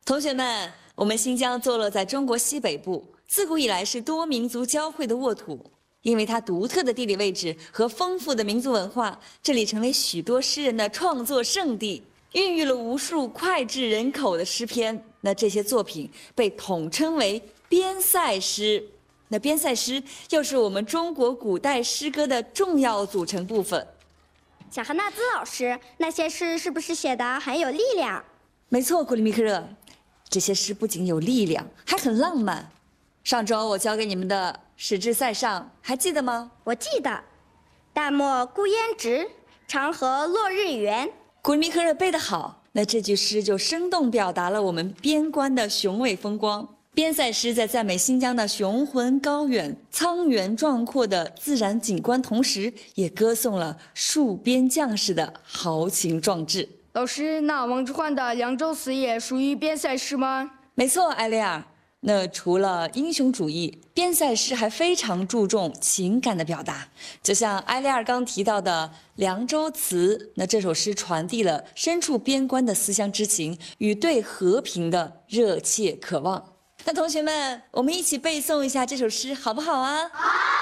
同学们，我们新疆坐落在中国西北部，自古以来是多民族交汇的沃土。因为它独特的地理位置和丰富的民族文化，这里成为许多诗人的创作圣地，孕育了无数脍炙人口的诗篇。那这些作品被统称为边塞诗。那边塞诗又是我们中国古代诗歌的重要组成部分。 小何纳兹老师，那些诗是不是写得很有力量？ 没错，古里米克热，这些诗不仅有力量，还很浪漫。上周我教给你们的《使至塞上》，还记得吗？ 我记得，淡漠孤烟直，长河落日圆。 古里米克热背得好，那这句诗就生动表达了我们边关的雄伟风光。边塞诗在赞美新疆的雄浑高远、苍原壮阔的自然景观，同时也歌颂了戍边将士的豪情壮志。 老师，那王之涣的《凉州词》也属于边塞诗吗？ 没错，艾丽尔。那除了英雄主义，边塞诗还非常注重情感的表达。就像埃利尔刚提到的《凉州词》，那这首诗传递了身处边关的思乡之情与对和平的热切渴望。那同学们，我们一起背诵一下这首诗，好不好啊？好。